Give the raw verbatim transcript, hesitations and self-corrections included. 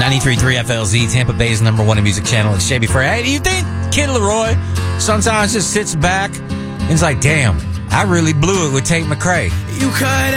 ninety-three point three F L Z, Tampa Bay's number one music channel. It's Shabby Frey. Hey, do you think Kid Leroy sometimes just sits back and is like, damn, I really blew it with Tate McRae? You cut